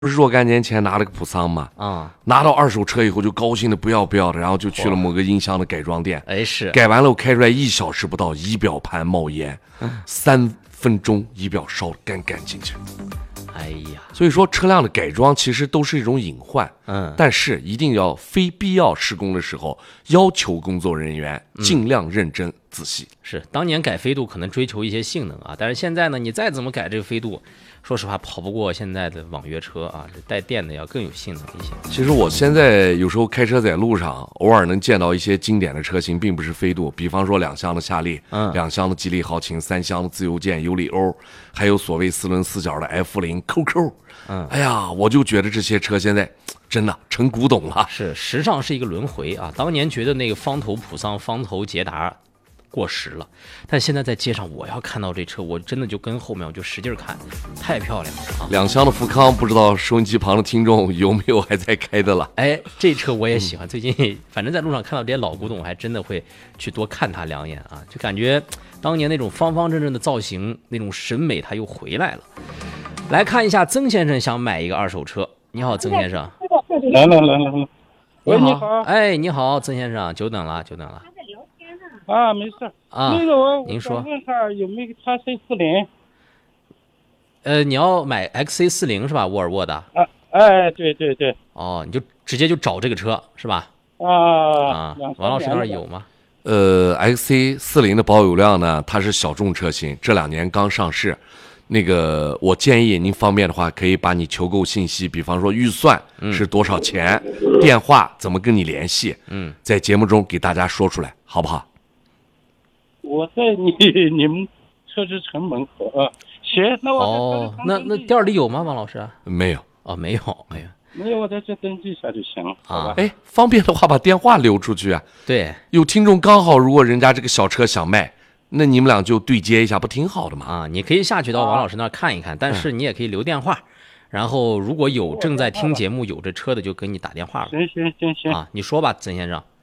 不是若干年前拿了个普桑嘛，拿到二手车以后就高兴的不要不要的，然后就去了某个音箱的改装店， 是改完了，我开出来1小时不到，仪表盘冒烟，3分钟仪表烧得干干净净。 哎呀， 所以说车辆的改装其实都是一种隐患，但是一定要非必要施工的时候，要求工作人员尽量认真仔细。 是当年改飞度可能追求一些性能啊，但是现在呢，你再怎么改这个飞度，说实话跑不过现在的网约车啊，这带电的要更有性能一些。 其实我现在有时候开车在路上，偶尔能见到一些经典的车型，并不是飞度，比方说2厢的夏利，2厢的吉利豪情，3厢的自由舰尤里欧，还有所谓4轮4角的 F0 QQ。哎呀，我就觉得这些车现在真的成古董了。 是，时尚是一个轮回啊。当年觉得那个方头普桑、方头捷达过时了，但现在在街上我要看到这车，我真的就跟后面我就使劲看，太漂亮了啊 ！2厢的富康，不知道收音机旁的听众有没有还在开的了？ 这车我也喜欢，最近反正在路上看到这些老古董，还真的会去多看它2眼啊，就感觉当年那种方方正正的造型，那种审美它又回来了。来看一下曾先生想买一个二手车。你好，曾先生。 来。 你好，你好，曾先生，久等了。 啊，没事啊。那个您说， 问一下有没有XC40？ 你要买 XC40是吧？沃尔沃的。 对。 哦，你就直接就找这个车是吧？ 王老师那儿有吗 ？XC40的保有量呢，它是小众车型，这2年刚上市。那个，我建议您方便的话，可以把你求购信息，比方说预算是多少钱，电话怎么跟你联系，在节目中给大家说出来，好不好？ 我在你们车之城门口啊。行，那我那店里有吗，王老师？ 没有没有，哎呀， 没有，我在这登记一下就行了啊。 方便的话把电话留出去啊。 对， 有听众刚好，如果人家这个小车想卖。那你们俩就对接一下，不挺好的吗？ 啊，你可以下去到王老师那儿看一看，但是你也可以留电话，然后如果有正在听节目有这车的，就给你打电话了。 行啊，你说吧，曾先生。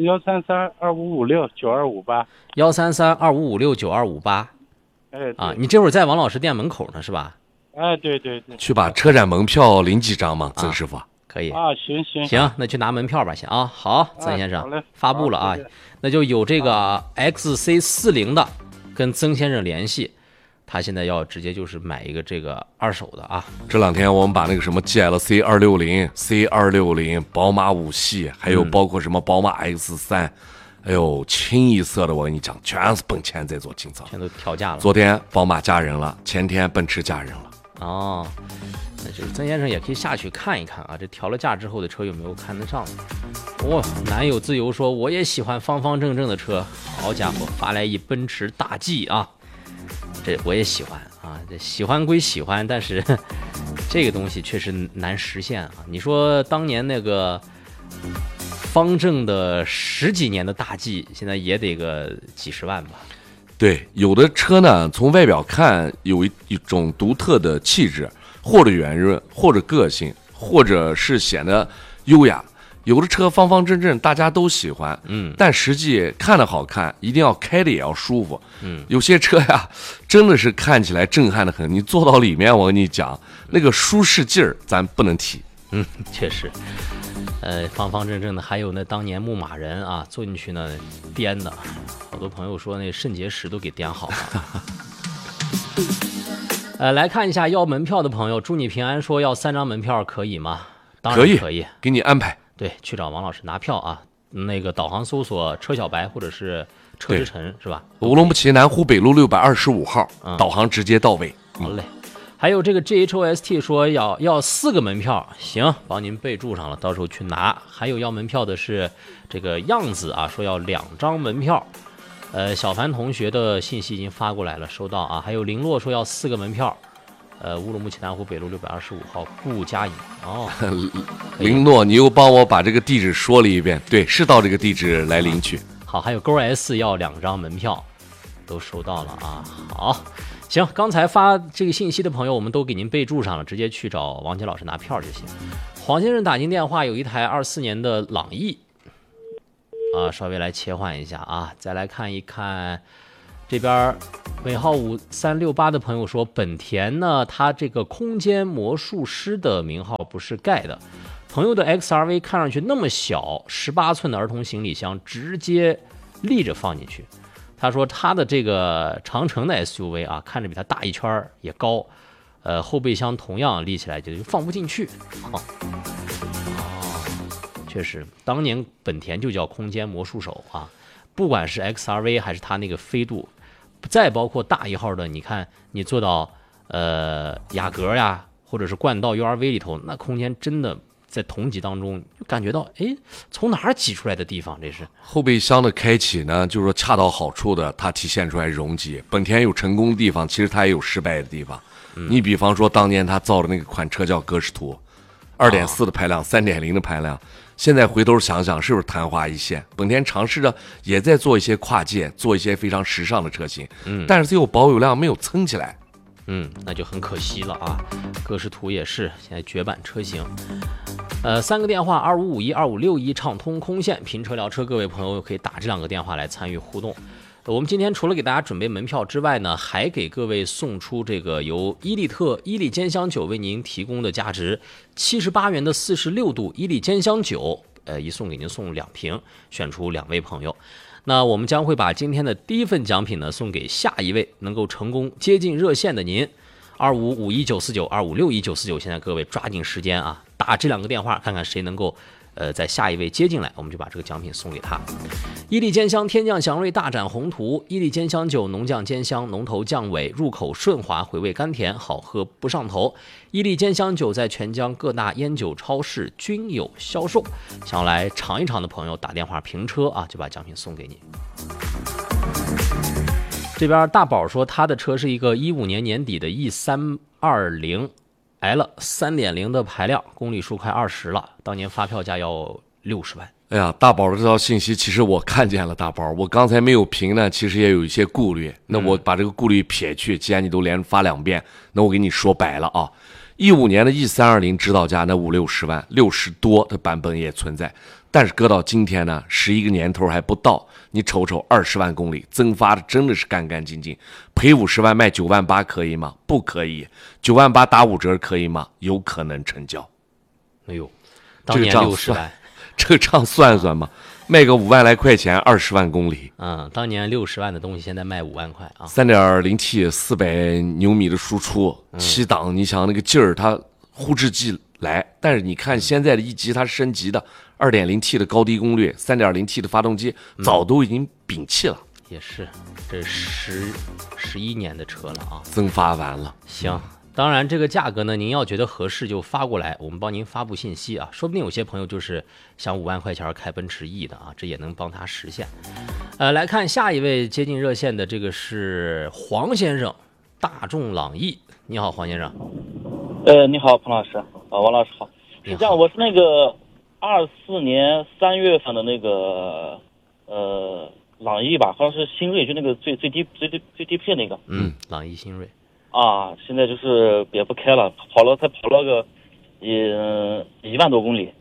133-2556-9258。 133-2556-9258。啊，你这会儿在王老师店门口呢，是吧？ 对。 去把车展门票领几张吗，曾师傅？ 可以啊， 行，那去拿门票吧，先啊。好，曾先生，发布了啊，那就有这个 XC40的，跟曾先生联系，他现在要直接就是买一个这个二手的啊。 这2天我们把那个什么 GLC 260、C260、宝马5系，还有包括什么宝马 X3，清一色的，我跟你讲，全是本田在做清仓， 全都调价了。 昨天宝马加人了，前天奔驰加人了。 哦。那就是曾先生也可以下去看一看啊，这调了价之后的车有没有看得上？男友自由说我也喜欢方方正正的车，好家伙，发来一奔驰大 G 啊，这我也喜欢啊，这喜欢归喜欢，但是这个东西确实难实现啊。你说当年那个方正的10几年的大 G， 现在也得个几十万吧？ 对，有的车呢，从外表看有一种独特的气质。或者圆润，或者个性，或者是显得优雅。有的车方方正正，大家都喜欢，但实际看的好看，一定要开的也要舒服，有些车呀，真的是看起来震撼的很，你坐到里面，我跟你讲，那个舒适劲儿，咱不能提。 确实，方方正正的，还有那当年牧马人啊，坐进去呢，颠的，好多朋友说那肾结石都给颠好了。来看一下要门票的朋友，祝你平安说要3张门票可以吗？当然可以， 给你安排。 对，去找王老师拿票啊。那个导航搜索车小白或者是车之城是吧？ 乌鲁木齐南湖北路625号，导航直接到位。 好嘞。还有这个 GHOST 说要4个门票，行，帮您备注上了，到时候去拿。还有要门票的是这个样子啊，说要2张门票。小凡同学的信息已经发过来了，收到啊。还有林洛说要4个门票，乌鲁木齐南湖北路625号顾佳颖。 林洛，你又帮我把这个地址说了一遍，对，是到这个地址来领取。 好，还有勾 S 要2张门票，都收到了啊。好，行，刚才发这个信息的朋友，我们都给您备注上了，直接去找王杰老师拿票就行。黄先生打进电话，有一台24年的朗逸。稍微来切换一下啊，再来看一看这边尾号5368的朋友说，本田呢，它这个空间魔术师的名号不是盖的。朋友的 XRV 看上去那么小，18寸的儿童行李箱直接立着放进去。他说他的这个长城的 SUV 啊，看着比它大一圈也高，后备箱同样立起来就放不进去。确实，当年本田就叫空间魔术手啊，不管是 XRV 还是它那个飞度，再包括大一号的，你看你坐到雅阁呀，或者是冠道 URV 里头，那空间真的在同级当中就感觉到，哎，从哪儿挤出来的地方？这是后备箱的开启呢，就是说恰到好处的，它体现出来容积。本田有成功的地方，其实它也有失败的地方。你比方说，当年他造的那个款车叫歌诗图，2.4的排量，3.0的排量。现在回头想想，是不是昙花一现？本田尝试着也在做一些跨界，做一些非常时尚的车型，但是最后保有量没有蹭起来， 那就很可惜了啊。歌诗图也是现在绝版车型。3个电话25512561畅通空线，评车聊车，各位朋友可以打这2个电话来参与互动。我们今天除了给大家准备门票之外呢，还给各位送出这个由伊利尖香酒为您提供的价值78元的46度伊利尖香酒，一送给您送2瓶，选出2位朋友。那我们将会把今天的第一份奖品呢送给下一位能够成功接近热线的您，25519492561949。现在各位抓紧时间啊，打这2个电话，看看谁能够在下一位接进来，我们就把这个奖品送给他。伊利尖香天降祥瑞大展宏图，伊利尖香酒浓酱尖香，浓头酱尾，入口顺滑，回味甘甜，好喝不上头。伊利尖香酒在全江各大烟酒超市均有销售，想要来尝一尝的朋友打电话评车啊，就把奖品送给你。这边大宝说他的车是一个15年年底的 E320L 3.0 的排量，公里数快20了，当年发票价要60万。 哎呀，大宝的这条信息其实我看见了，大宝，我刚才没有评呢，其实也有一些顾虑。那我把这个顾虑撇去，既然你都连发2遍，那我给你说白了啊。15年的 E320 指导价那50-60万，60多的版本也存在。但是搁到今天呢，11个年头还不到，你瞅瞅20万公里，增发的真的是干干净净。赔50万卖9万8可以吗？不可以。9万8打5折可以吗？有可能成交。 哎呦，当年60万。 这个账算算嘛，卖个5万来块钱，20万公里。 当年60万的东西，现在卖5万块啊。 3.0T 400牛米的输出，7档，你想那个劲儿，它呼之即来。但是你看现在的1级，它升级的 2.0T 的高低功率，3.0T 的发动机早都已经摒弃了。 也是，这11年的车了啊， 增发完了。 行。当然，这个价格呢，您要觉得合适就发过来，我们帮您发布信息啊。说不定有些朋友就是想5万块钱开奔驰 E 的啊，这也能帮他实现。来看下一位接近热线的，这个是黄先生，大众朗逸。你好，黄先生。 你好，彭老师，王老师好。是这样，我是那个24年3月份的那个朗逸吧，好像是新锐，就那个最低配那个。 朗逸新锐。 现在就是也不开了，才跑了个1万多公里。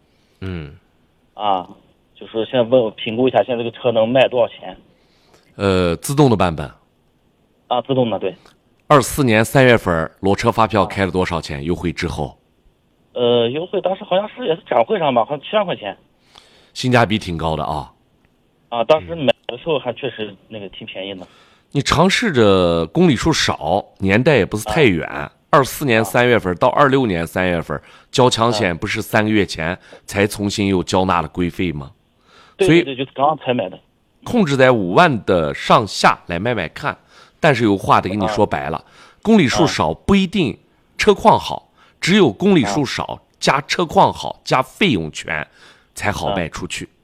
就是现在问我评估一下，现在这个车能卖多少钱？ 自动的版本。 自动的，对。 24年3月份裸车发票开了多少钱？优惠之后？ 优惠当时好像也是展会上吧，好像7万块钱。 性价比挺高的啊。 当时买的时候还确实那个挺便宜的。 你尝试着公里数少，年代也不是太远。24年3月份到26年3月份交强险，不是3个月前才重新又交纳了规费吗？ 对，就是刚刚才买的。 控制在5万的上下来卖卖看，但是有话得跟你说白了，公里数少不一定车况好，只有公里数少加车况好加费用全才好卖出去。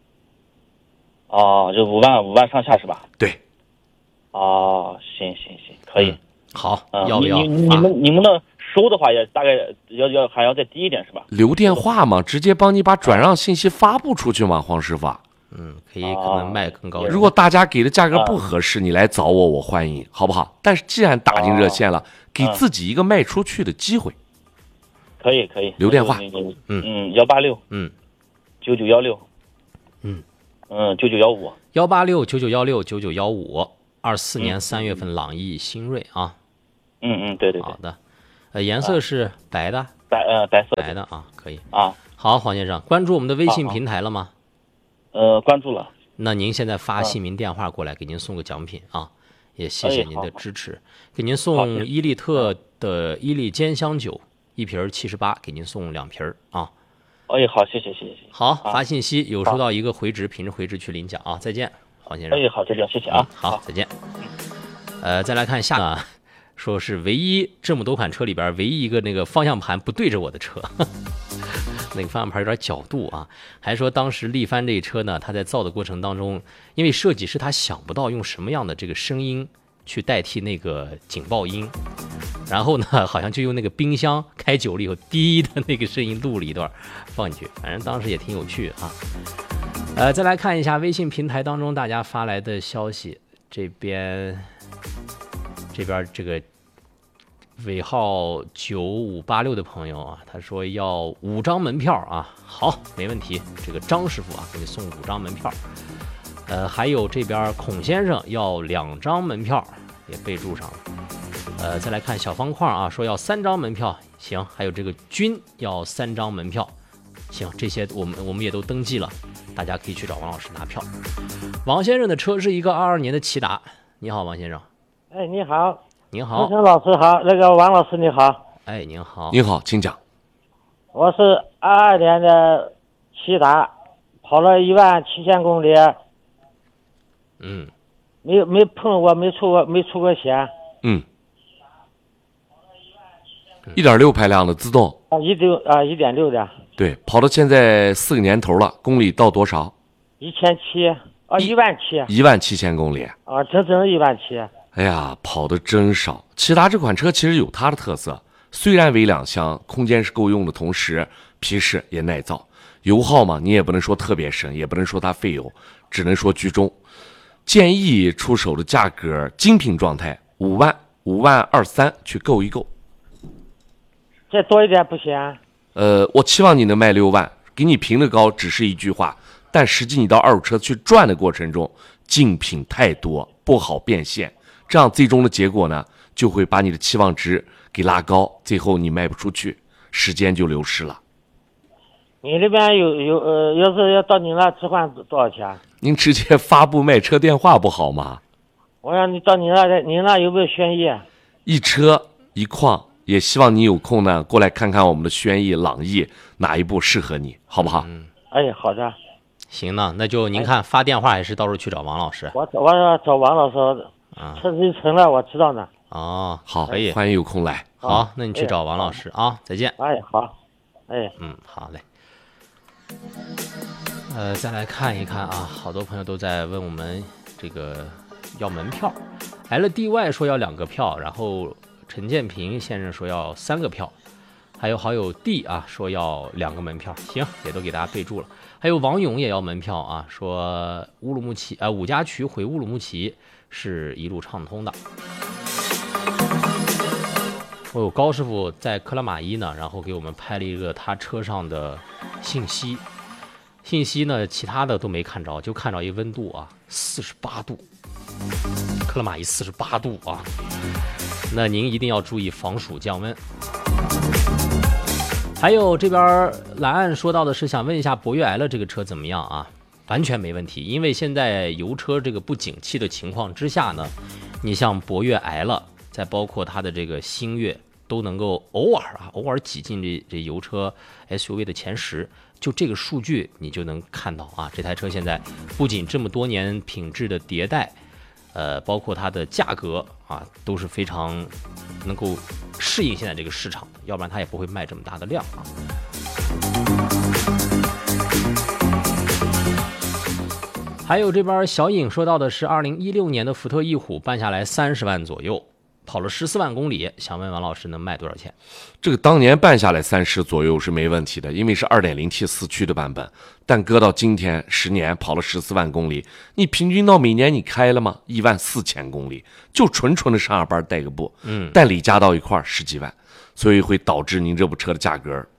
就5万上下是吧？ 对。 行，可以。 好，要不要？ 你们的收的话也大概还要再低一点是吧？ 留电话嘛，直接帮你把转让信息发布出去嘛，黄师傅。 可能卖更高。 如果大家给的价格不合适，你来找我欢迎，好不好？但是既然打进热线了，给自己一个卖出去的机会。 可以。 留电话。 186。9916。9915。 18699169915 24年3月份朗逸新锐啊。 对对对。 好的，颜色是白的， 白色白的啊，可以啊。 好，黄先生，关注我们的微信平台了吗？ 关注了。 那您现在发姓名电话过来，给您送个奖品啊，也谢谢您的支持，给您送伊利特的伊利煎香酒1瓶78，给您送2瓶啊。 好，谢谢。 好，发信息有收到一个回执，凭着回执去领奖啊。再见，黄先生。 好，再见，谢谢啊。 好，再见。再来看下呢，说是唯一这么多款车里边唯一一个那个方向盘不对着我的车。那个方向盘有点角度啊，还说当时力帆这车呢，他在造的过程当中，因为设计师他想不到用什么样的这个声音去代替那个警报音，然后呢，好像就用那个冰箱开久了以后滴的那个声音录了一段放进去，反正当时也挺有趣啊。再来看一下微信平台当中大家发来的消息，这边这个尾号9586的朋友啊，他说要5张门票啊，好，没问题，这个张师傅啊，给你送5张门票。还有这边孔先生要2张门票，也备注上了。再来看小方块啊，说要3张门票，行，还有这个军要3张门票，行，这些我们也都登记了，大家可以去找王老师拿票。王先生的车是一个22年的骐达，你好，王先生。 哎，你好。 您好， 陈老师好，那个王老师你好。 哎，您好。 您好，请讲。 我是22年的骐达，跑了17000公里。没碰过，没出过险。 1.6排量的自动。 1.6的。 对，跑到现在4个年头了，公里到多少 ？1700。17000。 17000公里。 整整17000。 哎呀，跑的真少。骐达这款车其实有它的特色，虽然为2厢，空间是够用的同时，皮实也耐造。油耗嘛，你也不能说特别省，也不能说它费油，只能说居中。建议出手的价格，精品状态52300去购一购。 再多一点不行？ 我期望你能卖6万，给你评的高只是一句话，但实际你到二手车去转的过程中，竞品太多，不好变现。这样最终的结果呢，就会把你的期望值给拉高，最后你卖不出去，时间就流失了。 你那边要是要到你那置换多少钱？ 您直接发布卖车电话不好吗？ 我让你到你那有没有轩逸？ 一车一况，也希望你有空呢过来看看我们的轩逸、朗逸哪一部适合你，好不好？ 好的。 行呢，那就您看发电话还是到时候去找王老师？ 我找王老师。车子就成了，我知道呢。 好， 可以， 欢迎有空来。 好，那你去找王老师啊，再见。 好， 好嘞。再来看一看啊，好多朋友都在问我们这个要门票。LDY 说要2个票，然后陈建平先生说要3个票，还有好友 D 啊说要2个门票，行，也都给大家备注了。还有王勇也要门票啊，说五家渠回乌鲁木齐是一路畅通的。我有高师傅在克拉玛依呢，然后给我们拍了一个他车上的信息呢，其他的都没看着，就看着一温度啊，48度，克拉玛依48度啊，那您一定要注意防暑降温。还有这边蓝岸说到的是想问一下博越 L 这个车怎么样啊？完全没问题，因为现在油车这个不景气的情况之下呢，你像博越 L， 再包括它的这个星越，都能够偶尔挤进这油车 SUV 的前10，就这个数据你就能看到啊，这台车现在不仅这么多年品质的迭代，包括它的价格啊，都是非常能够适应现在这个市场，要不然它也不会卖这么大的量啊。还有这边小颖说到的是2016年的福特翼虎办下来30万左右，跑了14万公里，想问王老师能卖多少钱？ 这个当年办下来30左右是没问题的，因为是 2.0T 4驱的版本，但搁到今天10年跑了14万公里，你平均到每年你开了吗？14000公里，就纯的上下班带个步，但里加到一块10几万，所以会导致您这部车的价格